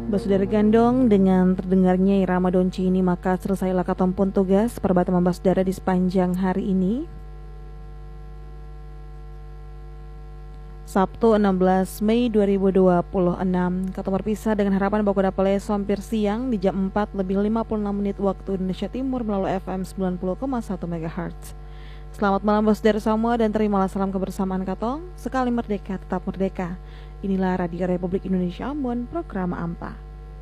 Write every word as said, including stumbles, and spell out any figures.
Basudara gandong dengan terdengarnya irama donci ini, maka selesailah katompun tugas perbataan basudara di sepanjang hari ini. Sabtu enam belas Mei dua ribu dua puluh enam. Kata berpisah dengan harapan bahwa dapat hampir siang di jam empat lebih lima puluh enam menit waktu Indonesia Timur melalui F M sembilan puluh koma satu megahertz. Selamat malam basudara semua dan terimalah salam kebersamaan Katong. Sekali merdeka tetap merdeka. Inilah Radio Republik Indonesia Ambon, program A M P A.